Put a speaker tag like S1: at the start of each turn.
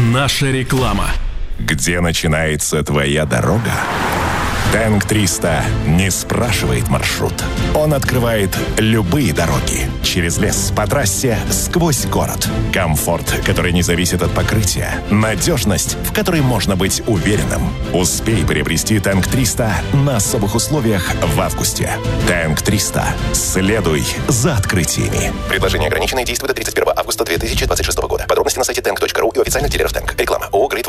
S1: Наша реклама.
S2: Где начинается твоя дорога? Тэнк 300 не спрашивает маршрут. Он открывает любые дороги. Через лес, по трассе, сквозь город. Комфорт, который не зависит от покрытия. Надежность, в которой можно быть уверенным. Успей приобрести Тэнк 300 на особых условиях в августе. Тэнк 300. Следуй за открытиями.
S3: Предложение ограниченное, действует до 31 августа 2026 года. Подробности на сайте tank.ru и официальных дилеров Тэнк. Реклама. ООО «Грейт